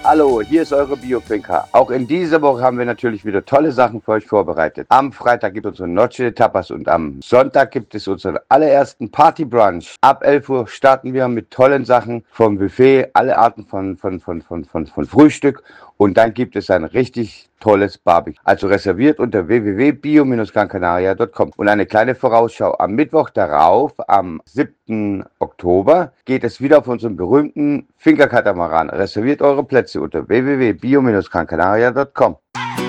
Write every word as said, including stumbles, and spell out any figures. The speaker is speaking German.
Hallo, hier ist eure Biofinker. Auch in dieser Woche haben wir natürlich wieder tolle Sachen für euch vorbereitet. Am Freitag gibt es unsere Noche de Tapas und am Sonntag gibt es unseren allerersten Party-Brunch. Ab elf Uhr starten wir mit tollen Sachen vom Buffet, alle Arten von, von, von, von, von, von Frühstück und dann gibt es ein richtig tolles Barbecue. Also reserviert unter w w w punkt bio Bindestrich gran canaria punkt com. Und eine kleine Vorausschau. Am Mittwoch darauf, am siebten Oktober, geht es wieder auf unseren berühmten Finca-Katamaran. Reserviert eure Plätze unter w w w punkt bio Bindestrich gran canaria punkt com.